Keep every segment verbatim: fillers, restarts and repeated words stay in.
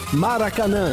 Maracanã.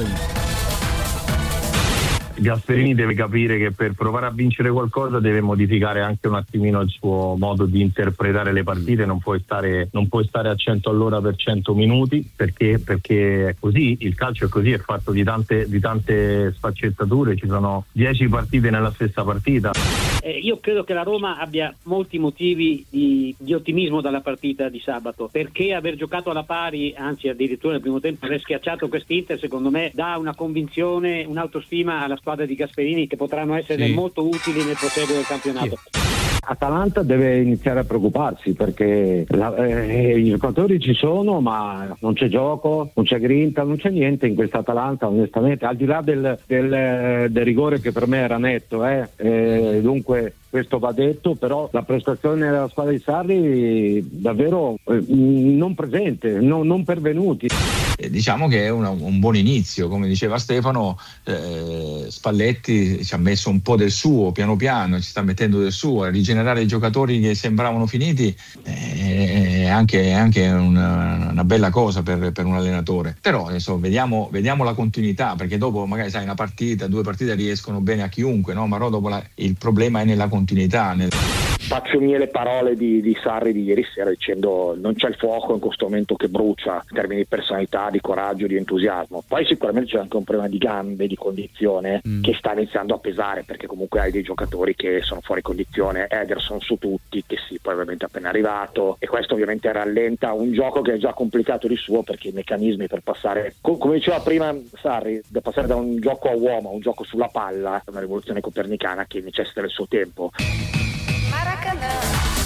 Gasperini deve capire che per provare a vincere qualcosa deve modificare anche un attimino il suo modo di interpretare le partite. Non puoi stare, non puoi stare a cento all'ora per cento minuti, perché perché è così, il calcio è così, è fatto di tante, di tante sfaccettature, ci sono dieci partite nella stessa partita. Eh, io credo che la Roma abbia molti motivi di, di ottimismo dalla partita di sabato, perché aver giocato alla pari, anzi addirittura nel primo tempo aver schiacciato quest'Inter, secondo me dà una convinzione, un'autostima alla squadra di Gasperini che potranno essere sì. molto utili nel proseguo del campionato. Sì. Atalanta deve iniziare a preoccuparsi perché la, eh, i giocatori ci sono, ma non c'è gioco, non c'è grinta, non c'è niente in questa Atalanta, onestamente, al di là del, del, del rigore che per me era netto, eh, eh, dunque questo va detto, però la prestazione della squadra di Sarri davvero eh, non presente, no, non pervenuti. Eh, diciamo che è una, un buon inizio, come diceva Stefano. eh, Spalletti ci ha messo un po' del suo, piano piano ci sta mettendo del suo, a rigenerare i giocatori che sembravano finiti è anche, anche una, una bella cosa per, per un allenatore. Però adesso vediamo, vediamo la continuità, perché dopo magari sai una partita, due partite riescono bene a chiunque, no? Ma dopo la, il problema è nella continuità. Nel... Faccio mie le parole di, di Sarri di ieri sera dicendo non c'è il fuoco in questo momento che brucia in termini di personalità, di coraggio, di entusiasmo. Poi sicuramente c'è anche un problema di gambe, di condizione mm. che sta iniziando a pesare, perché comunque hai dei giocatori che sono fuori condizione, Ederson su tutti, che sì, poi ovviamente è appena arrivato, e questo ovviamente rallenta un gioco che è già complicato di suo, perché i meccanismi per passare, come diceva prima Sarri, da passare da un gioco a uomo a un gioco sulla palla è una rivoluzione copernicana che necessita del suo tempo.